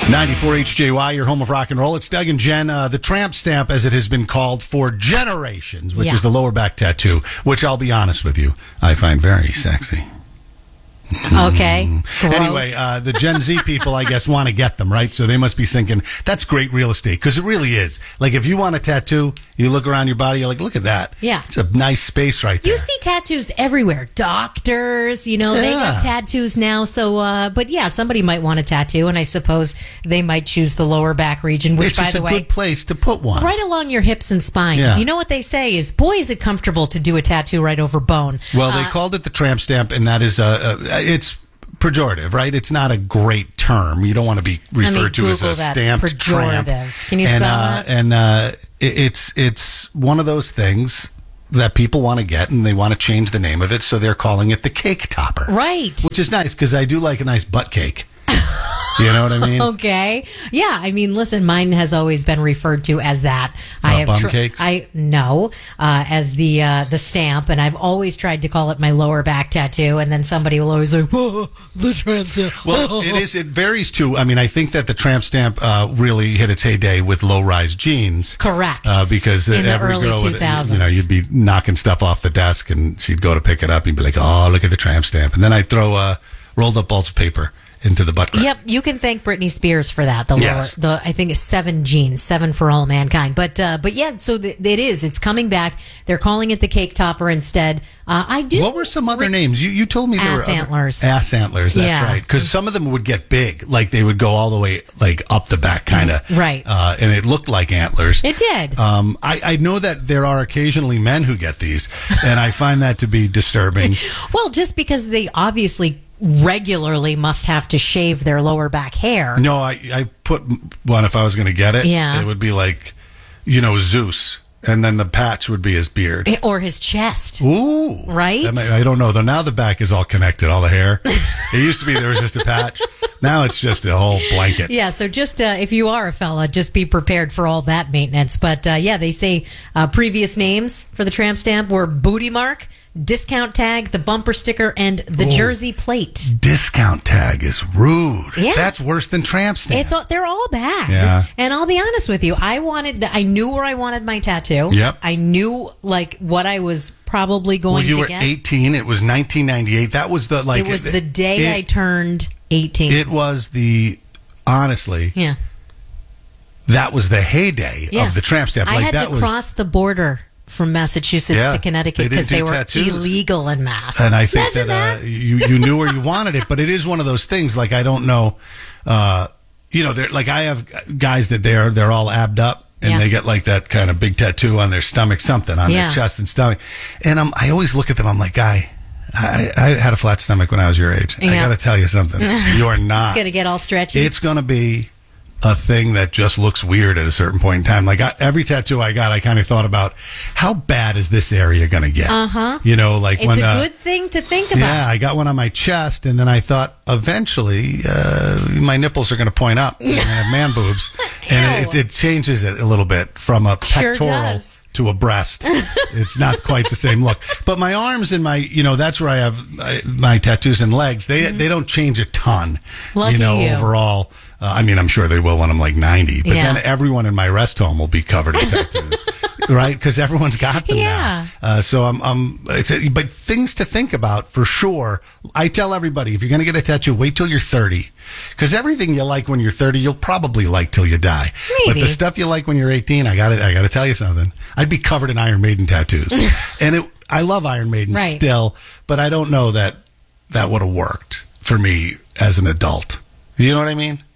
94 HJY, your home of rock and roll. It's Doug and Jen. The tramp stamp, as it has been called for generations, which is the lower back tattoo, which I'll be honest with you, I find very sexy. Okay. Gross. Anyway, the Gen Z people, I guess, want to get them, right? So they must be thinking, that's great real estate, because it really is. Like, if you want a tattoo, you look around your body, you're like, look at that. Yeah. It's a nice space right there. You see tattoos everywhere. Doctors, they got tattoos now. So, but yeah, somebody might want a tattoo, and I suppose they might choose the lower back region, which, it's by just the way, a good place to put one. right along your hips and spine. Yeah. You know what they say is, boy, is it comfortable to do a tattoo right over bone. Well, they called it the tramp stamp, and that is it's pejorative, right? It's not a great term. You don't want to be referred to as a stamped tramp. Can you spell that? And it's one of those things that people want to get, and they want to change the name of it, so they're calling it the cake topper. Right. Which is nice, because I do like a nice butt cake. You know what I mean? Okay. Yeah. I mean, listen, mine has always been referred to as that. Bum cakes? As the stamp, and I've always tried to call it my lower back tattoo, and then somebody will always like, whoa, the tramp stamp. Well, it varies too. I mean, I think that the tramp stamp really hit its heyday with low-rise jeans. Correct. Because in every the early girl 2000s. would, you'd be knocking stuff off the desk, and she'd go to pick it up, and you'd be like, oh, look at the tramp stamp. And then I'd throw rolled up balls of paper into the butt crack. Yep, you can thank Britney Spears for that. Yes. I think it's 7 jeans, 7 for all mankind. But yeah, so it is. It's coming back. They're calling it the cake topper instead. What were some other names? You told me there were antlers. Ass antlers. That's right. Because some of them would get big, like they would go all the way like up the back, kind of. Right. And it looked like antlers. It did. I know that there are occasionally men who get these, and I find that to be disturbing. Well, just because they obviously regularly must have to shave their lower back hair. No, I put one if I was going to get it. Yeah. It would be like, Zeus. And then the patch would be his beard. Or his chest. Ooh. Right? I don't know, though. Now the back is all connected, all the hair. It used to be there was just a patch. Now it's just a whole blanket. Yeah, so just if you are a fella, just be prepared for all that maintenance. But yeah, they say previous names for the tramp stamp were Booty Mark, Discount Tag, the Bumper Sticker, and the Jersey Plate. Discount Tag is rude. Yeah. That's worse than tramp stamp. They're all bad. Yeah. And I'll be honest with you, I knew where I wanted my tattoo. Yep. I knew what I was probably going to get. You were 18. It was 1998. That was the It was the day I turned 18. It was honestly. Yeah. That was the heyday of the tramp stamp. I had to cross the border from Massachusetts to Connecticut because they were tattoos. Illegal in Mass. And I think that you knew where you wanted it, but it is one of those things. Like, I don't know, they're like, I have guys that they're all abbed up, and they get like that kind of big tattoo on their stomach, something on their chest and stomach. And I always look at them. I'm like, guy, I had a flat stomach when I was your age. I got to tell you something. You're not. It's going to get all stretchy. It's going to be a thing that just looks weird at a certain point in time. Like, every tattoo I got, I kind of thought about, how bad is this area going to get? Uh-huh. It's a good thing to think about. Yeah, I got one on my chest, and then I thought, eventually, my nipples are going to point up and have man boobs. And it changes it a little bit from a pectoral to a breast. It's not quite the same look. But my arms and that's where I have my tattoos and legs. They don't change a ton, Lucky you. Overall. I'm sure they will when I'm like 90. But then everyone in my rest home will be covered in tattoos, right? Because everyone's got them now. So but things to think about for sure. I tell everybody, if you're going to get a tattoo, wait till you're 30. Because everything you like when you're 30, you'll probably like till you die. Maybe. But the stuff you like when you're 18, I got to tell you something. I'd be covered in Iron Maiden tattoos. And I love Iron Maiden still, but I don't know that would have worked for me as an adult. You know what I mean?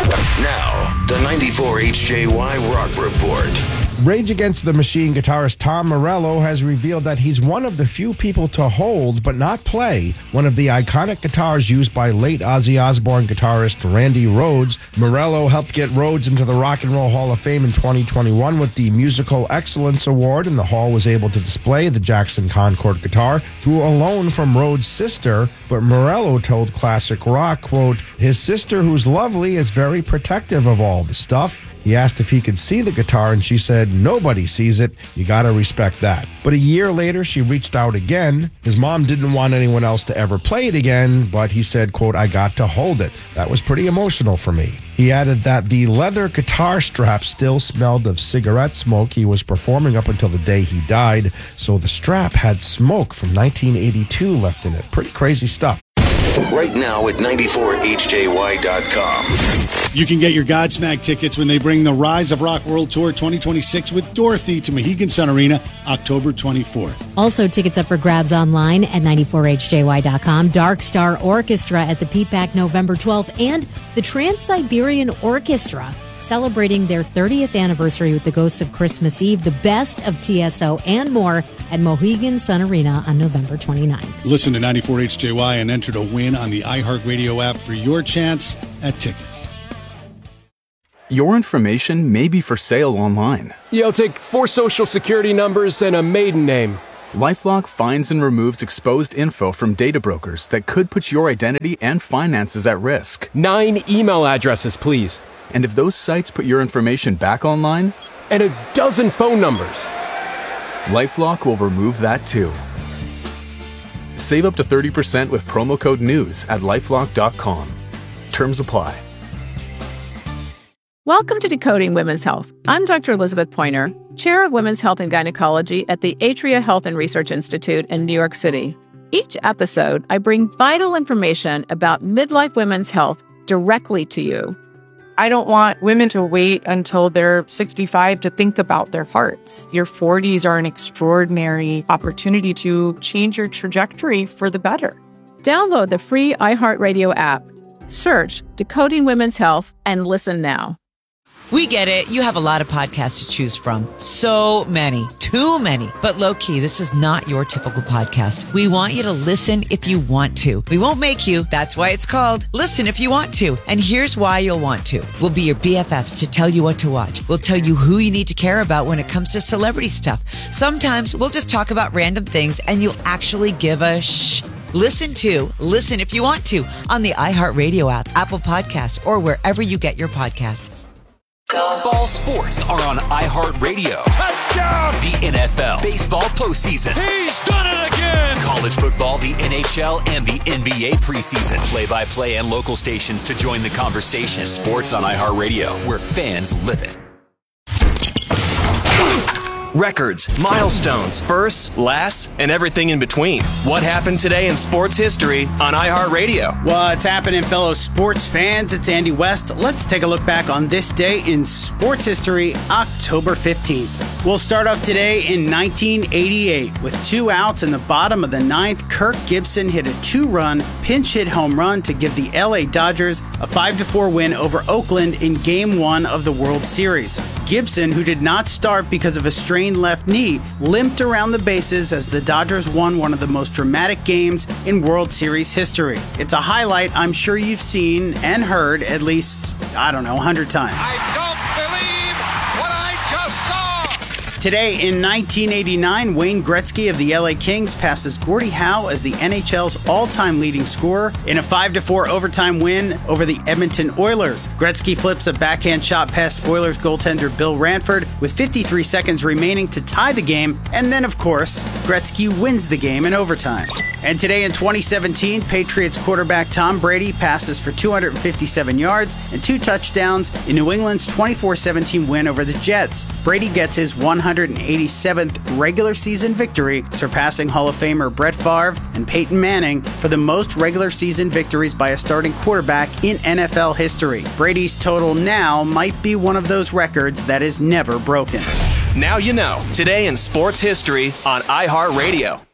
Now, the 94 HJY Rock Report. Rage Against the Machine guitarist Tom Morello has revealed that he's one of the few people to hold, but not play, one of the iconic guitars used by late Ozzy Osbourne guitarist Randy Rhoads. Morello helped get Rhoads into the Rock and Roll Hall of Fame in 2021 with the Musical Excellence Award, and the hall was able to display the Jackson Concord guitar through a loan from Rhoads' sister, but Morello told Classic Rock, quote, his sister, who's lovely, is very protective of all the stuff. He asked if he could see the guitar, and she said, nobody sees it. You gotta respect that. But a year later, she reached out again. His mom didn't want anyone else to ever play it again, but he said, quote, I got to hold it. That was pretty emotional for me. He added that the leather guitar strap still smelled of cigarette smoke. He was performing up until the day he died, so the strap had smoke from 1982 left in it. Pretty crazy stuff. Right now at 94hjy.com. You can get your Godsmack tickets when they bring the Rise of Rock World Tour 2026 with Dorothy to Mohegan Sun Arena October 24th. Also, tickets up for grabs online at 94hjy.com. Dark Star Orchestra at the PPAC November 12th, and the Trans-Siberian Orchestra celebrating their 30th anniversary with the Ghosts of Christmas Eve, the best of TSO, and more at Mohegan Sun Arena on November 29th. Listen to 94HJY and enter to win on the iHeartRadio app for your chance at tickets. Your information may be for sale online. Yeah, I'll take 4 social security numbers and a maiden name. LifeLock finds and removes exposed info from data brokers that could put your identity and finances at risk. 9 email addresses, please. And if those sites put your information back online? And a dozen phone numbers. LifeLock will remove that too. Save up to 30% with promo code NEWS at LifeLock.com. Terms apply. Welcome to Decoding Women's Health. I'm Dr. Elizabeth Pointer, Chair of Women's Health and Gynecology at the Atria Health and Research Institute in New York City. Each episode, I bring vital information about midlife women's health directly to you. I don't want women to wait until they're 65 to think about their hearts. Your 40s are an extraordinary opportunity to change your trajectory for the better. Download the free iHeartRadio app. Search Decoding Women's Health and listen now. We get it. You have a lot of podcasts to choose from. So many. Too many. But low-key, this is not your typical podcast. We want you to listen if you want to. We won't make you. That's why it's called Listen If You Want To. And here's why you'll want to. We'll be your BFFs to tell you what to watch. We'll tell you who you need to care about when it comes to celebrity stuff. Sometimes we'll just talk about random things and you'll actually give a shh. Listen If You Want To on the iHeartRadio app, Apple Podcasts, or wherever you get your podcasts. Ball sports are on iHeartRadio. Touchdown! The NFL, baseball postseason. He's done it again! College football, the NHL, and the NBA preseason. Play-by-play and local stations to join the conversation. Sports on iHeartRadio, where fans live it. Records, milestones, firsts, lasts, and everything in between. What happened today in sports history on iHeartRadio? What's happening, fellow sports fans? It's Andy West. Let's take a look back on this day in sports history, October 15th. We'll start off today in 1988. With 2 outs in the bottom of the 9th, Kirk Gibson hit a 2-run pinch hit home run to give the LA Dodgers a 5-4 win over Oakland in Game 1 of the World Series. Gibson, who did not start because of a strained left knee, limped around the bases as the Dodgers won one of the most dramatic games in World Series history. It's a highlight I'm sure you've seen and heard at least, 100 times. I don't believe what I just saw! Today in 1989, Wayne Gretzky of the LA Kings passes Gordie Howe as the NHL's all-time leading scorer in a 5-4 overtime win over the Edmonton Oilers. Gretzky flips a backhand shot past Oilers goaltender Bill Ranford with 53 seconds remaining to tie the game, and then, of course, Gretzky wins the game in overtime. And today in 2017, Patriots quarterback Tom Brady passes for 257 yards and 2 touchdowns in New England's 24-17 win over the Jets. Brady gets his 187th regular season victory, surpassing Hall of Famer Brett Favre and Peyton Manning for the most regular season victories by a starting quarterback in NFL history. Brady's total now might be one of those records that is never broken. Now you know. Today in sports history on iHeartRadio.